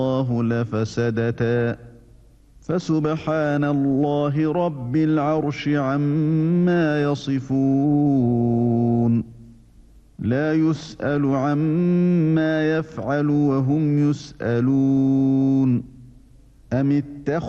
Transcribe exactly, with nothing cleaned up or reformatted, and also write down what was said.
الله لفسدتا فسبحان الله رب العرش عما يصفون لا يسأل عما يفعل وهم يسألون أم اتخذوا